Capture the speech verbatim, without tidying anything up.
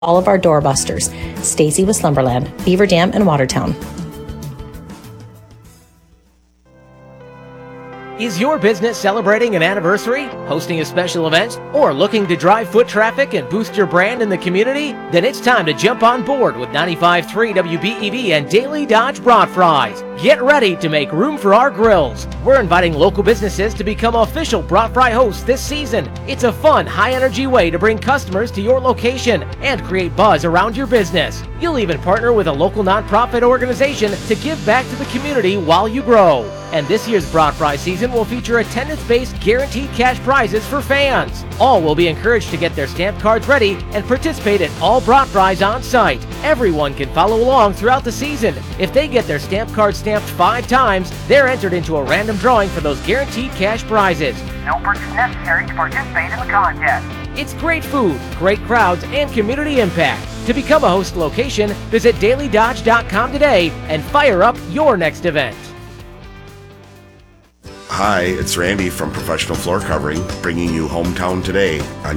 all of our doorbusters. Stacy with Slumberland, Beaver Dam, and Watertown. Is your business celebrating an anniversary, hosting a special event, or looking to drive foot traffic and boost your brand in the community? Then it's time to jump on board with ninety-five point three W B E V and Daily Dodge Brat Fries. Get ready to make room for our grills. We're inviting local businesses to become official Brat Fry hosts this season. It's a fun, high-energy way to bring customers to your location and create buzz around your business. You'll even partner with a local nonprofit organization to give back to the community while you grow. And this year's Brat Fry season will feature attendance-based guaranteed cash prizes for fans. All will be encouraged to get their stamped cards ready and participate at all Brat Fries on site. Everyone can follow along throughout the season. If they get their stamped card stamped five times, they're entered into a random drawing for those guaranteed cash prizes. No purchase necessary to participate in the contest. It's great food, great crowds, and community impact. To become a host location, visit daily dodge dot com today and fire up your next event. Hi, it's Randy from Professional Floor Covering, bringing you Hometown Today on